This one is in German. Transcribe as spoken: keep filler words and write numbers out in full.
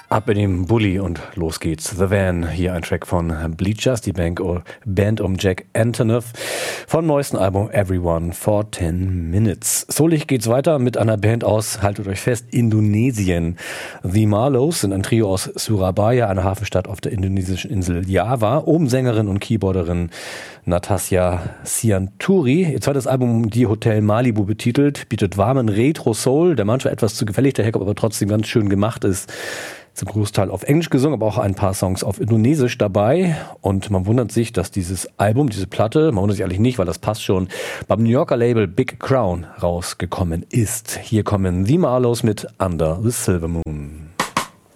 Ab in den Bulli und los geht's. The Van, hier ein Track von Bleachers, die Band, Band um Jack Antonoff vom neuesten Album Everyone for ten minutes. Solig geht's weiter mit einer Band aus, haltet euch fest, Indonesien. The Marlows sind ein Trio aus Surabaya, einer Hafenstadt auf der indonesischen Insel Java. Oben Sängerin und Keyboarderin Natasja Sianturi. Ihr zweites Album, die Hotel Malibu betitelt, bietet warmen Retro-Soul, der manchmal etwas zu gefällig daherkommt, aber trotzdem ganz schön gemacht ist. Zum Großteil auf Englisch gesungen, aber auch ein paar Songs auf Indonesisch dabei. Und man wundert sich, dass dieses Album, diese Platte, man wundert sich eigentlich nicht, weil das passt schon, beim New Yorker Label Big Crown rausgekommen ist. Hier kommen The Marlows mit Under the Silver Moon.